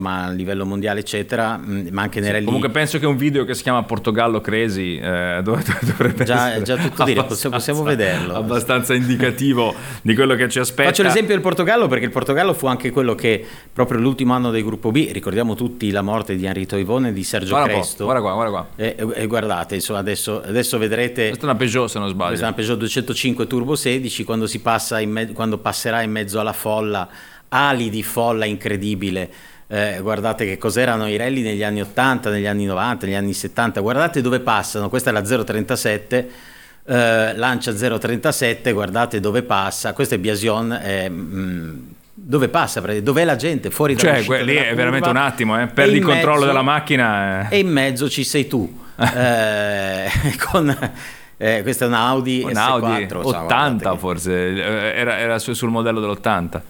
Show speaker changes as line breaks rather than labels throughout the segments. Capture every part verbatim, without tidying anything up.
ma a livello mondiale eccetera, ma anche nei
sì,
rally.
Comunque penso che un video che si chiama Portogallo Crazy eh, dovrebbe
già,
essere
già tutto dire, possiamo, possiamo vederlo,
abbastanza indicativo di quello che ci aspetta.
Faccio l'esempio del Portogallo perché il Portogallo fu anche quello che proprio l'ultimo anno del gruppo B, ricordiamo tutti la morte di Henri Toivone e di Sergio
guarda
Cresto,
guarda qua, guarda qua.
E, e guardate, insomma, adesso, adesso vedrete,
questa è una Peugeot se non sbaglio,
questa è una Peugeot duecentocinque Turbo sedici, quando si passa in me- quando passerà in mezzo alla folla, ali di folla incredibile. Eh, guardate che cos'erano i rally negli anni ottanta, negli anni novanta, negli anni settanta, guardate dove passano, questa è la zero trentasette, eh, Lancia zero trentasette, guardate dove passa, questo è Biasion, eh, mh, dove passa, dov'è la gente, fuori
dall'uscita cioè lì è curva, veramente un attimo, eh, perdi il controllo mezzo, della macchina eh.
E in mezzo ci sei tu, eh, con... Eh, questa è una Audi
un
S quattro
Audi ottanta, forse era, era sul modello dell'ottanta.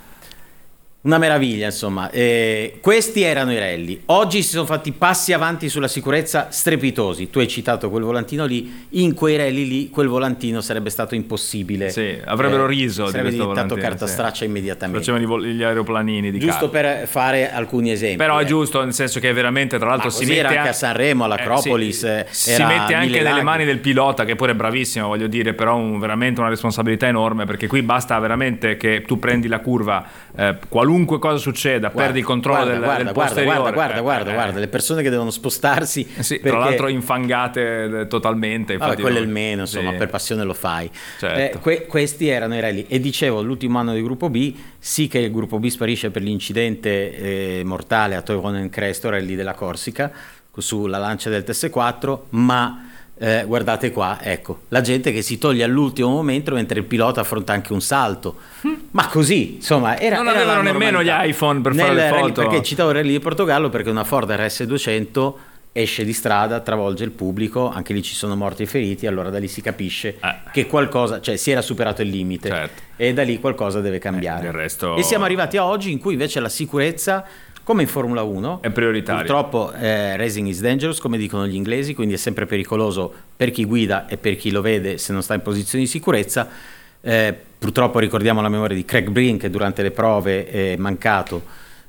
Una meraviglia, insomma. Eh, questi erano i rally. Oggi si sono fatti passi avanti sulla sicurezza strepitosi. Tu hai citato quel volantino lì. In quei rally lì quel volantino sarebbe stato impossibile.
Sì, avrebbero eh, riso.
Sarebbe
di
diventato carta
sì.
straccia immediatamente.
Facevano gli aeroplanini di
giusto
carta.
Per fare alcuni esempi.
Però è
eh.
giusto, nel senso che veramente, tra l'altro,
Ma
si mette
era
anche
a Sanremo, all'Acropolis.
Eh, sì, si mette anche nelle mani del pilota, che pure è bravissimo, voglio dire, però un, veramente una responsabilità enorme, perché qui basta veramente che tu prendi la curva, eh, qualunque cosa succeda, guarda, perdi il controllo
guarda,
del,
guarda,
del
guarda,
posteriore.
Guarda, guarda,
eh,
guarda,
eh,
guarda, le persone che devono spostarsi.
Sì,
perché...
tra l'altro infangate totalmente.
Vabbè, quello è il meno, insomma, sì. Per passione lo fai.
Certo.
Eh, que- questi erano i rally. E dicevo, l'ultimo anno del gruppo B, sì che il gruppo B sparisce per l'incidente eh, mortale a Toivonen Cresto, rally della Corsica, sulla Lancia del T S quattro, ma... Eh, guardate qua, ecco, la gente che si toglie all'ultimo momento mentre il pilota affronta anche un salto, ma così, insomma, era,
non
era
avevano nemmeno gli iPhone per fare le foto.
Rally, perché citavo il rally di Portogallo perché una Ford R S duecento esce di strada, travolge il pubblico, anche lì ci sono morti e feriti, allora da lì si capisce eh. che qualcosa, cioè si era superato il limite,
certo.
E da lì qualcosa deve cambiare.
Eh, resto...
E siamo arrivati a oggi in cui invece la sicurezza, come in Formula uno,
è prioritario.
Purtroppo eh, racing is dangerous, come dicono gli inglesi, quindi è sempre pericoloso per chi guida e per chi lo vede se non sta in posizione di sicurezza. Eh, purtroppo ricordiamo la memoria di Craig Breen, che durante le prove è mancato,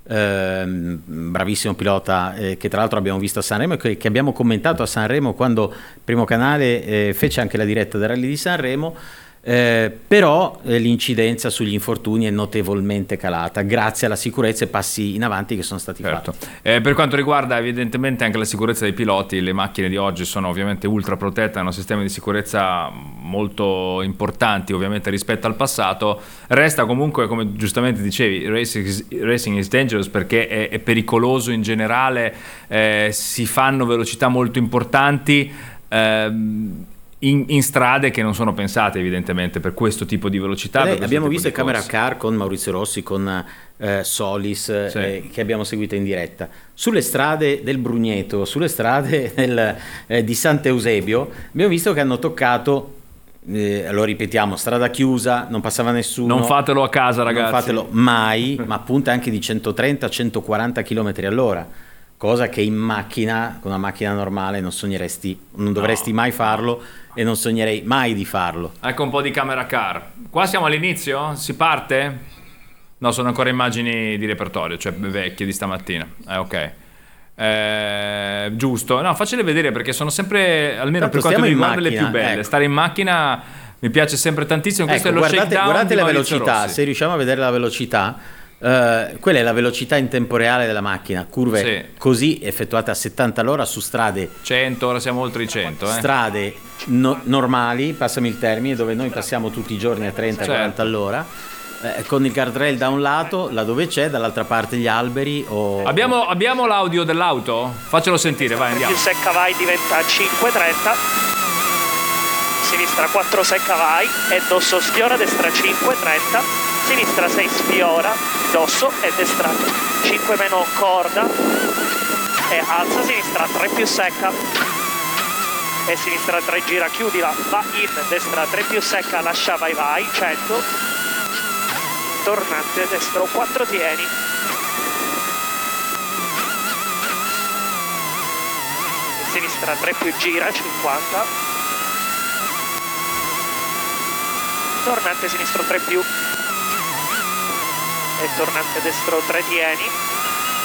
eh, bravissimo pilota, eh, che tra l'altro abbiamo visto a Sanremo e che, che abbiamo commentato a Sanremo quando Primo Canale eh, fece anche la diretta del rally di Sanremo. Eh, però eh, l'incidenza sugli infortuni è notevolmente calata grazie alla sicurezza e passi in avanti che sono stati
certo.
fatti.
Eh, per quanto riguarda evidentemente anche la sicurezza dei piloti, le macchine di oggi sono ovviamente ultra protette, hanno sistemi di sicurezza molto importanti ovviamente rispetto al passato. Resta comunque, come giustamente dicevi, racing is, racing is dangerous perché è, è pericoloso in generale, eh, si fanno velocità molto importanti, ehm, In, in strade che non sono pensate evidentemente per questo tipo di velocità.
Beh, abbiamo visto il Camera Car con Maurizio Rossi, con eh, Solis, sì. eh, che abbiamo seguito in diretta. Sulle strade del Brugneto, sulle strade del, eh, di Sant'Eusebio, abbiamo visto che hanno toccato, eh, lo ripetiamo, strada chiusa, non passava nessuno.
Non fatelo a casa, ragazzi.
Non fatelo mai, ma punta anche di centotrenta centoquaranta chilometri all'ora. Cosa che in macchina, con una macchina normale, non sogneresti, non dovresti no. mai farlo e non sognerei mai di farlo.
Ecco un po' di Camera Car. Qua siamo all'inizio? Si parte? No, sono ancora immagini di repertorio, cioè vecchie di stamattina. Eh, ok. Eh, giusto. No, faccele vedere perché sono sempre, almeno
Tanto
per quanto mi riguarda,
macchina,
le più belle.
Ecco.
Stare in macchina mi piace sempre tantissimo. Questo
ecco,
è lo
guardate,
shakedown
guardate
di
la
Maurizio
velocità,
Rossi.
se riusciamo a vedere la velocità. Uh, quella è la velocità in tempo reale della macchina, curve
sì.
così effettuate a settanta all'ora su strade
cento, ora siamo oltre i cento, eh.
strade no- normali, passami il termine, dove noi passiamo tutti i giorni a trenta quaranta
certo.
all'ora, eh, con il guardrail da un lato, là dove c'è, dall'altra parte gli alberi o...
abbiamo, abbiamo l'audio dell'auto? Faccelo sentire, vai, andiamo.
Più secca vai diventa cinque trenta, sinistra quattro secca vai e dosso sfiora, destra cinque trenta, sinistra sei sfiora, dosso e destra cinque meno corda e alza, sinistra tre più secca e sinistra tre gira, chiudila, va in, destra tre più secca, lascia vai vai, cento, tornante destro quattro tieni, e sinistra tre più gira, cinquanta, tornante sinistro tre più e tornante destro tre tieni,